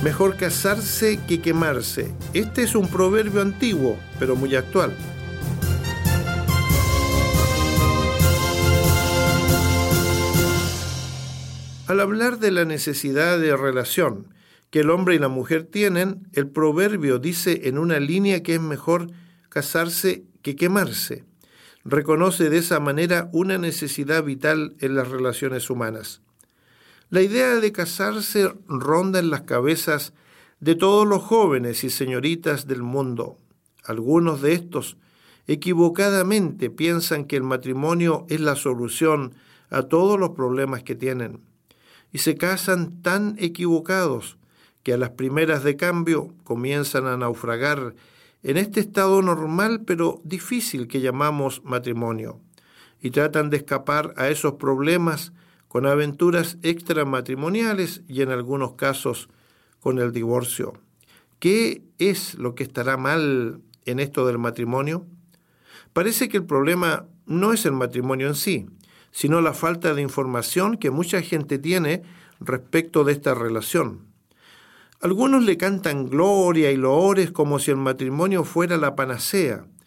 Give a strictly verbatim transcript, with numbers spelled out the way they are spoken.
Mejor casarse que quemarse. Este es un proverbio antiguo, pero muy actual. Al hablar de la necesidad de relación que el hombre y la mujer tienen, el proverbio dice en una línea que es mejor casarse que quemarse. Reconoce de esa manera una necesidad vital en las relaciones humanas. La idea de casarse ronda en las cabezas de todos los jóvenes y señoritas del mundo. Algunos de estos equivocadamente piensan que el matrimonio es la solución a todos los problemas que tienen. Y se casan tan equivocados que a las primeras de cambio comienzan a naufragar en este estado normal pero difícil que llamamos matrimonio, y tratan de escapar a esos problemas con aventuras extramatrimoniales y en algunos casos con el divorcio. ¿Qué es lo que estará mal en esto del matrimonio? Parece que el problema no es el matrimonio en sí, sino la falta de información que mucha gente tiene respecto de esta relación. Algunos le cantan gloria y loores como si el matrimonio fuera la panacea,